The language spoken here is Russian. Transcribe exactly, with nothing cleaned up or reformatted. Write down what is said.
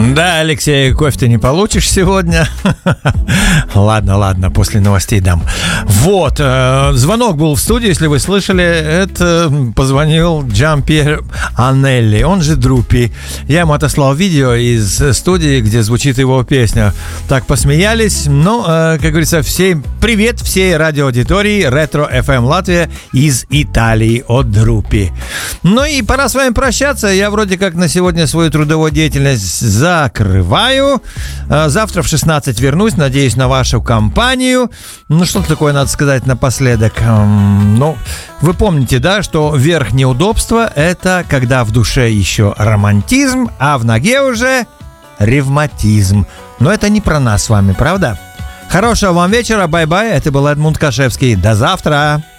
Да, Алексей, кофе ты не получишь сегодня. Ладно, ладно, после новостей дам. Вот, э, звонок был в студии, если вы слышали. Это позвонил Джампьер Аннелли, он же Друпи. Я ему отослал видео из студии, где звучит его песня. Так посмеялись. Ну, э, как говорится, всем привет всей радиоаудитории Ретро эф эм Латвия из Италии от Друпи. Ну и пора с вами прощаться. Я вроде как на сегодня свою трудовую деятельность закрываю. Завтра в шестнадцать вернусь. Надеюсь на вашу компанию. Ну, что такое надо сказать напоследок? Ну, вы помните, да, что верх неудобства – это когда в душе еще романтизм, а в ноге уже ревматизм. Но это не про нас с вами, правда? Хорошего вам вечера. Бай-бай. Это был Эдмунд Кашевский. До завтра.